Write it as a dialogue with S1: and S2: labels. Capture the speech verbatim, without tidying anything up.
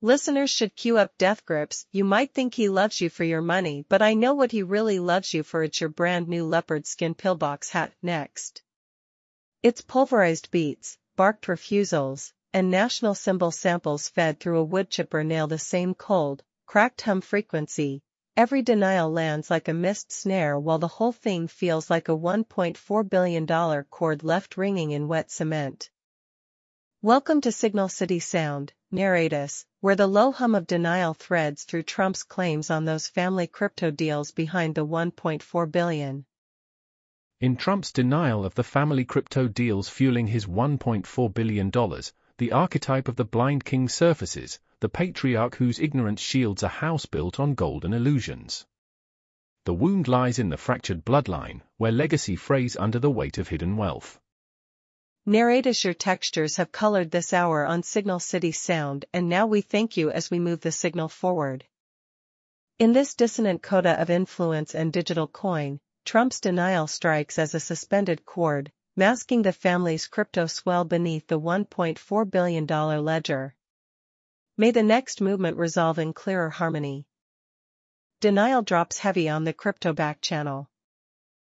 S1: Listeners should cue up Death Grips. You might think he loves you for your money, but I know what he really loves you for. It's your brand new leopard skin pillbox hat. Next, it's pulverized beats, barked refusals, and national symbol samples fed through a wood chipper nail the same cold, cracked hum frequency. Every denial lands like a missed snare while the whole thing feels like a one point four billion dollar chord left ringing in wet cement. Welcome to Signal City Sound, Narratus, where the low hum of denial threads through Trump's claims on those family crypto deals behind the one point four billion.
S2: In Trump's denial of the family crypto deals fueling his one point four billion dollars, the archetype of the blind king surfaces, the patriarch whose ignorance shields a house built on golden illusions. The wound lies in the fractured bloodline, where legacy frays under the weight of hidden wealth.
S1: Narratus, your textures have colored this hour on Signal City Sound, and now we thank you as we move the signal forward. In this dissonant coda of influence and digital coin, Trump's denial strikes as a suspended chord, masking the family's crypto swell beneath the one point four billion dollar ledger. May the next movement resolve in clearer harmony. Denial drops heavy on the crypto back channel.